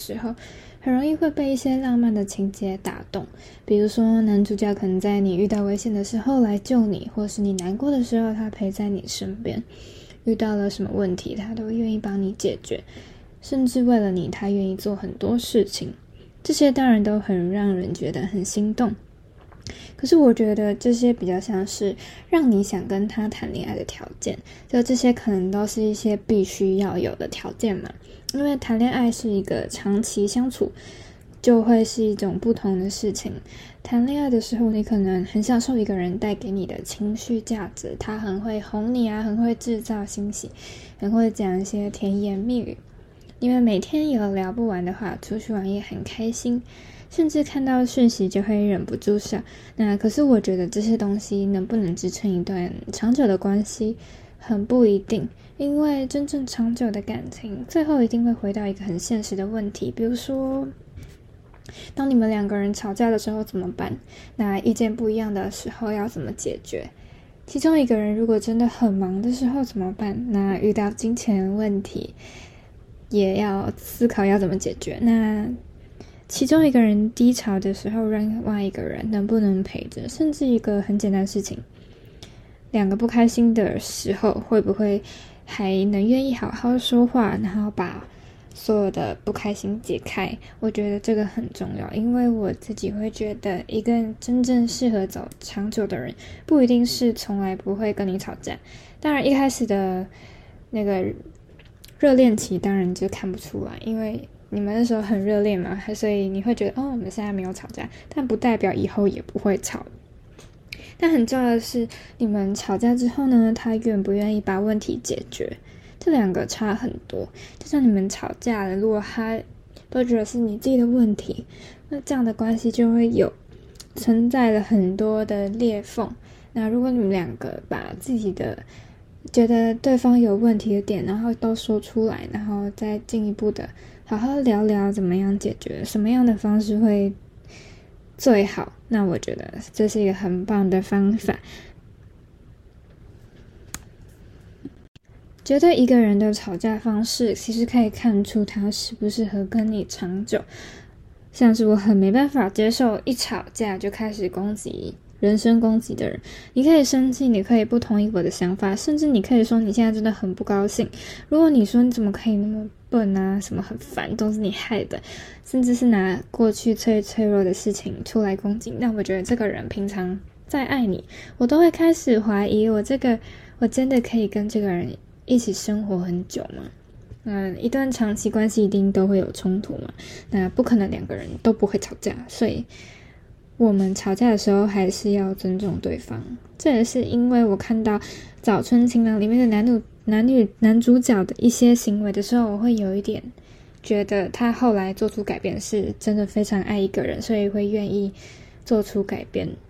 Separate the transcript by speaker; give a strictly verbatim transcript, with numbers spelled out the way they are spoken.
Speaker 1: 时候，很容易会被一些浪漫的情节打动。比如说男主角可能在你遇到危险的时候来救你，或是你难过的时候他陪在你身边，遇到了什么问题他都愿意帮你解决，甚至为了你他愿意做很多事情。这些当然都很让人觉得很心动，可是我觉得这些比较像是让你想跟他谈恋爱的条件，就这些可能都是一些必须要有的条件嘛。因为谈恋爱是一个长期相处，就会是一种不同的事情。谈恋爱的时候，你可能很享受一个人带给你的情绪价值，他很会哄你啊，很会制造欣喜，很会讲一些甜言蜜语。因为每天有聊不完的话，出去玩也很开心，甚至看到讯息就会忍不住笑。那可是我觉得这些东西能不能支撑一段长久的关系，很不一定。因为真正长久的感情，最后一定会回到一个很现实的问题，比如说当你们两个人吵架的时候怎么办？那意见不一样的时候要怎么解决？其中一个人如果真的很忙的时候怎么办？那遇到金钱问题也要思考要怎么解决。那其中一个人低潮的时候，另外一个人能不能陪着？甚至一个很简单的事情，两个不开心的时候，会不会还能愿意好好说话，然后把所有的不开心解开？我觉得这个很重要，因为我自己会觉得，一个真正适合走长久的人，不一定是从来不会跟你吵架。当然，一开始的那个热恋期当然就看不出来，因为你们那时候很热恋嘛，所以你会觉得哦，我们现在没有吵架，但不代表以后也不会吵。但很重要的是，你们吵架之后呢，他愿不愿意把问题解决，这两个差很多。就像你们吵架了，如果他都觉得是你自己的问题，那这样的关系就会有存在了很多的裂缝。那如果你们两个把自己的觉得对方有问题的点，然后都说出来，然后再进一步的好好聊聊怎么样解决，什么样的方式会最好，那我觉得这是一个很棒的方法。觉得一个人的吵架方式其实可以看出他适不适合跟你长久。像是我很没办法接受一吵架就开始攻击人身攻击的人。你可以生气，你可以不同意我的想法，甚至你可以说你现在真的很不高兴。如果你说你怎么可以那么笨啊，什么很烦都是你害的，甚至是拿过去最脆弱的事情出来攻击，那我觉得这个人平常再爱你，我都会开始怀疑我这个我真的可以跟这个人一起生活很久吗？嗯，一段长期关系一定都会有冲突嘛，那不可能两个人都不会吵架，所以我们吵架的时候还是要尊重对方。这也是因为我看到《早春情郎》里面的男女男女男主角的一些行为的时候，我会有一点觉得他后来做出改变是真的非常爱一个人，所以会愿意做出改变。